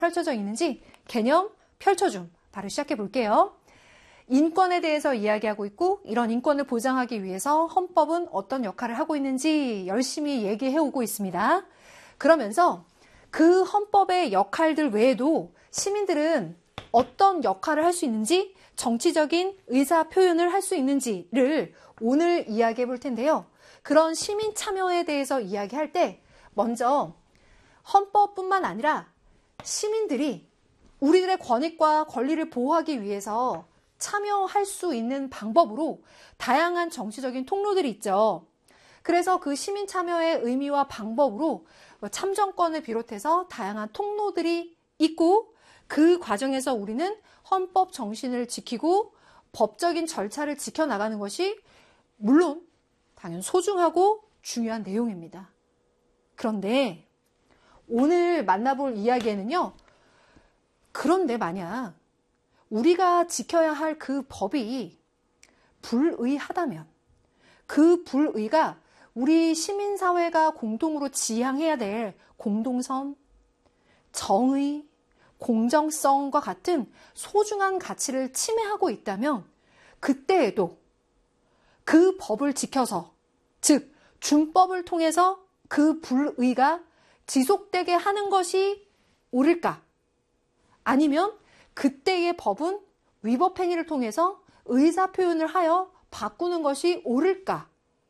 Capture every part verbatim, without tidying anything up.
펼쳐져 있는지 개념 펼쳐줌 바로 시작해 볼게요. 인권에 대해서 이야기하고 있고 이런 인권을 보장하기 위해서 헌법은 어떤 역할을 하고 있는지 열심히 얘기해 오고 있습니다. 그러면서 그 헌법의 역할들 외에도 시민들은 어떤 역할을 할 수 있는지 정치적인 의사 표현을 할 수 있는지를 오늘 이야기해 볼 텐데요. 그런 시민 참여에 대해서 이야기할 때 먼저 헌법뿐만 아니라 시민들이 우리들의 권익과 권리를 보호하기 위해서 참여할 수 있는 방법으로 다양한 정치적인 통로들이 있죠. 그래서 그 시민 참여의 의미와 방법으로 참정권을 비롯해서 다양한 통로들이 있고 그 과정에서 우리는 헌법 정신을 지키고 법적인 절차를 지켜나가는 것이 물론 당연 소중하고 중요한 내용입니다. 그런데 오늘 만나볼 이야기에는요. 그런데 만약 우리가 지켜야 할 그 법이 불의하다면 그 불의가 우리 시민사회가 공동으로 지향해야 될 공동선, 정의, 공정성과 같은 소중한 가치를 침해하고 있다면 그때에도 그 법을 지켜서, 즉 준법을 통해서 그 불의가 지속되게 하는 것이 옳을까? 아니면 그때의 법은 위법 행위를 통해서 의사표현을 하여 바꾸는 것이 옳을까를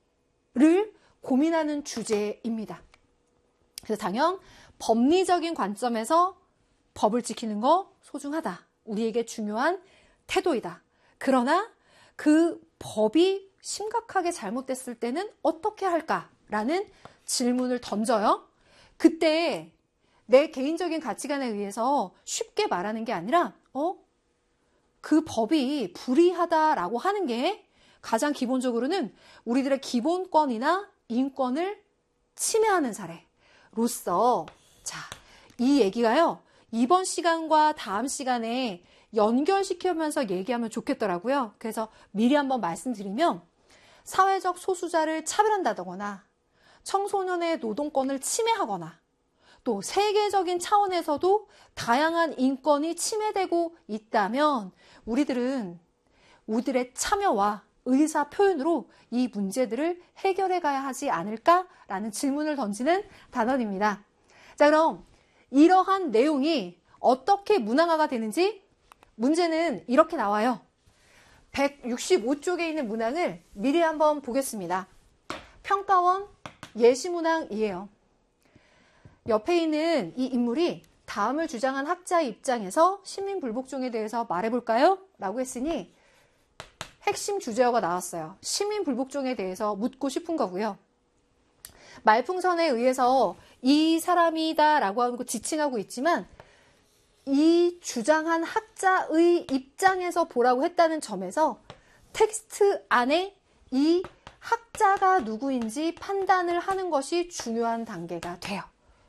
고민하는 주제입니다. 그래서 당연 법리적인 관점에서 법을 지키는 거 소중하다. 우리에게 중요한 태도이다. 그러나 그 법이 심각하게 잘못됐을 때는 어떻게 할까라는 질문을 던져요. 그때 내 개인적인 가치관에 의해서 쉽게 말하는 게 아니라 어? 그 법이 불의하다라고 하는 게 가장 기본적으로는 우리들의 기본권이나 인권을 침해하는 사례로서 자, 이 얘기가요. 이번 시간과 다음 시간에 연결시키면서 얘기하면 좋겠더라고요. 그래서 미리 한번 말씀드리면 사회적 소수자를 차별한다거나 청소년의 노동권을 침해하거나 또 세계적인 차원에서도 다양한 인권이 침해되고 있다면 우리들은 우리들의 참여와 의사 표현으로 이 문제들을 해결해 가야 하지 않을까라는 질문을 던지는 단원입니다. 자, 그럼 이러한 내용이 어떻게 문항화가 되는지 문제는 이렇게 나와요. 백육십오 쪽에 있는 문항을 미리 한번 보겠습니다. 평가원 예시문항이에요. 옆에 있는 이 인물이 다음을 주장한 학자의 입장에서 시민불복종에 대해서 말해볼까요? 라고 했으니 핵심 주제어가 나왔어요. 시민불복종에 대해서 묻고 싶은 거고요. 말풍선에 의해서 이 사람이다 라고 하고 지칭하고 있지만 이 주장한 학자의 입장에서 보라고 했다는 점에서 텍스트 안에 이 학자가 누구인지 판단을 하는 것이 중요한 단계가 돼요.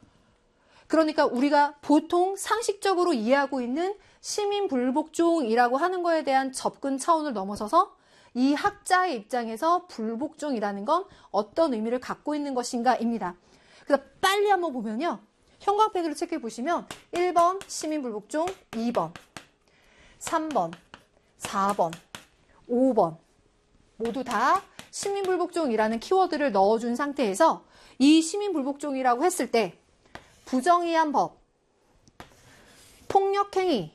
그러니까 우리가 보통 상식적으로 이해하고 있는 시민불복종이라고 하는 거에 대한 접근 차원을 넘어서서 이 학자의 입장에서 불복종이라는 건 어떤 의미를 갖고 있는 것인가입니다. 그래서 빨리 한번 보면요. 형광펜으로 체크해 보시면 일 번 시민불복종, 이 번, 삼 번, 사 번, 오 번 모두 다 시민불복종이라는 키워드를 넣어준 상태에서 이 시민불복종이라고 했을 때 부정의한 법, 폭력행위,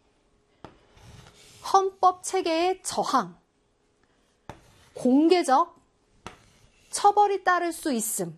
헌법체계의 저항, 공개적 처벌이 따를 수 있음,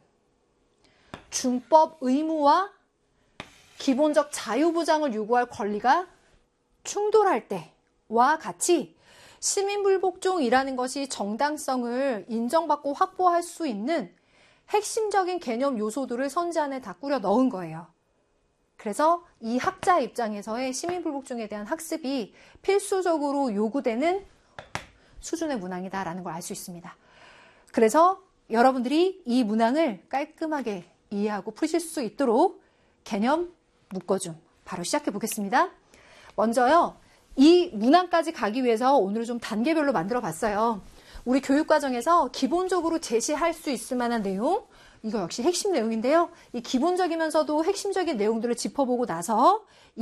준법 의무와 기본적 자유보장을 요구할 권리가 충돌할 때와 같이 시민불복종이라는 것이 정당성을 인정받고 확보할 수 있는 핵심적인 개념 요소들을 선지 안에 다 꾸려 넣은 거예요. 그래서 이 학자 입장에서의 시민불복종에 대한 학습이 필수적으로 요구되는 수준의 문항이다라는 걸 알 수 있습니다. 그래서 여러분들이 이 문항을 깔끔하게 이해하고 푸실 수 있도록 개념 묶어줌 바로 시작해 보겠습니다. 먼저요. 이 문항까지 가기 위해서 오늘은 좀 단계별로 만들어 봤어요. 우리 교육과정에서 기본적으로 제시할 수 있을 만한 내용, 이거 역시 핵심 내용인데요. 이 기본적이면서도 핵심적인 내용들을 짚어보고 나서